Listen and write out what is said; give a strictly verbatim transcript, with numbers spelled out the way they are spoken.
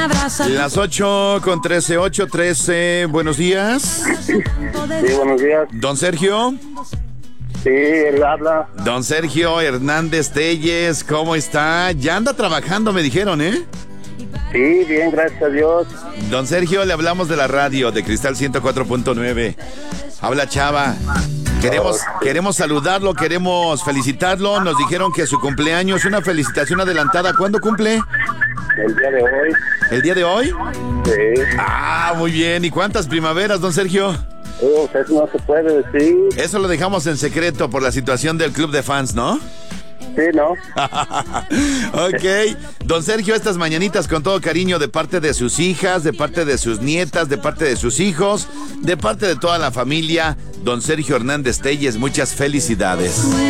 Las ocho con trece, ocho trece, buenos días. Sí, buenos días. Don Sergio. Sí, él habla. Don Sergio Hernández Telles, ¿cómo está? Ya anda trabajando, me dijeron, ¿eh? Sí, bien, gracias a Dios. Don Sergio, le hablamos de la radio, de Cristal ciento cuatro punto nueve. Habla Chava. Queremos, queremos saludarlo, queremos felicitarlo. Nos dijeron que su cumpleaños, una felicitación adelantada. ¿Cuándo cumple? El día de hoy. ¿El día de hoy? Sí. Ah, muy bien. ¿Y cuántas primaveras, don Sergio? Uh, eso no se puede decir. Eso lo dejamos en secreto por la situación del club de fans, ¿no? Sí, ¿no? Ok. Don Sergio, estas mañanitas con todo cariño de parte de sus hijas, de parte de sus nietas, de parte de sus hijos, de parte de toda la familia. Don Sergio Hernández Telles, muchas felicidades.